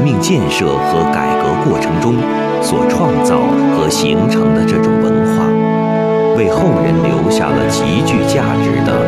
命建设和改革过程中所创造和形成的这种文化，为后人留下了极具价值的